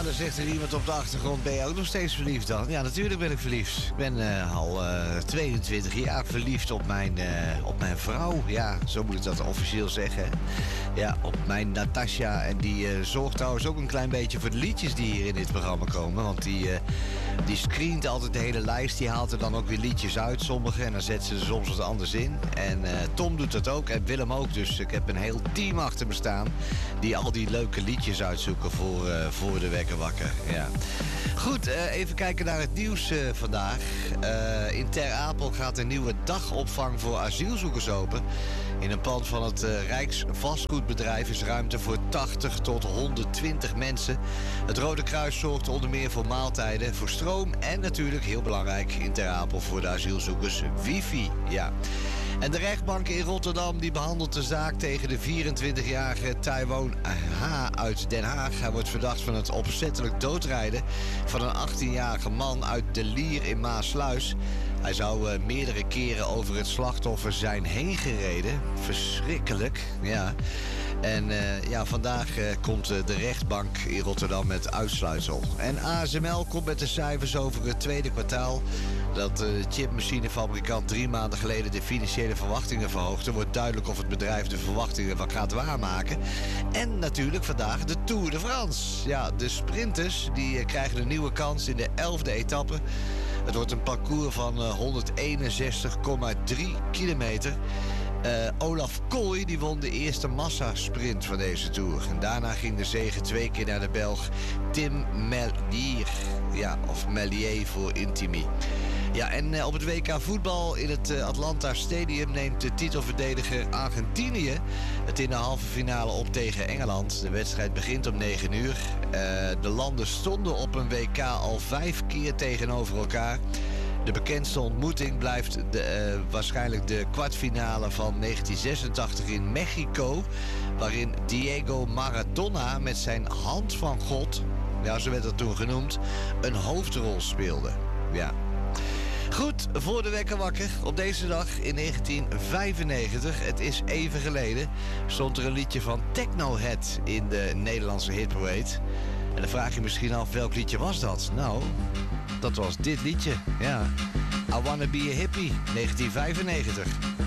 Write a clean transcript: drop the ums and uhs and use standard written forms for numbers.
dan zegt er iemand op de achtergrond, ben je ook nog steeds verliefd dan? Ja, natuurlijk ben ik verliefd. Ik ben al 22 jaar verliefd op mijn vrouw. Ja, zo moet ik dat officieel zeggen. Ja, op mijn Natasja. En die zorgt trouwens ook een klein beetje voor de liedjes die hier in dit programma komen. Want die screent altijd de hele lijst. Die haalt er dan ook weer liedjes uit, sommige. En dan zet ze er soms wat anders in. En Tom doet dat ook en Willem ook. Dus ik heb een heel team achter me staan die al die leuke liedjes uitzoeken voor de wekker wakker. Ja. Goed, even kijken naar het nieuws vandaag. In Ter Apel gaat een nieuwe dagopvang voor asielzoekers open. In een pand van het Rijksvastgoedbedrijf is ruimte voor 80 tot 120 mensen. Het Rode Kruis zorgt onder meer voor maaltijden, voor stroom en natuurlijk, heel belangrijk in Ter Apel voor de asielzoekers, wifi. Ja. En de rechtbank in Rotterdam die behandelt de zaak tegen de 24-jarige Taiwan H. uit Den Haag. Hij wordt verdacht van het opzettelijk doodrijden van een 18-jarige man uit De Lier in Maasluis. Hij zou meerdere keren over het slachtoffer zijn heen gereden. Verschrikkelijk, ja. En vandaag komt de rechtbank in Rotterdam met uitsluitsel. En ASML komt met de cijfers over het tweede kwartaal. Dat de chipmachinefabrikant 3 maanden geleden de financiële verwachtingen verhoogde. Wordt duidelijk of het bedrijf de verwachtingen van gaat waarmaken. En natuurlijk vandaag de Tour de France. Ja, de sprinters die krijgen een nieuwe kans in de 11e etappe. Het wordt een parcours van 161,3 kilometer. Olaf Kooi die won de eerste massasprint van deze Tour. En daarna ging de zege 2 keer naar de Belg Tim Merlier. Ja, of Merlier voor Intimi. Ja, en op het WK voetbal in het Atlanta Stadium neemt de titelverdediger Argentinië het in de halve finale op tegen Engeland. De wedstrijd begint om 9 uur. De landen stonden op een WK al 5 keer tegenover elkaar. De bekendste ontmoeting blijft waarschijnlijk de kwartfinale van 1986 in Mexico, waarin Diego Maradona met zijn hand van God, ja, zo werd dat toen genoemd, een hoofdrol speelde. Ja. Goed, voor de wekker wakker. Op deze dag in 1995, het is even geleden, stond er een liedje van Technohead in de Nederlandse hitparade. En dan vraag je misschien af, welk liedje was dat? Nou, dat was dit liedje, ja. I Wanna Be a Hippie, 1995.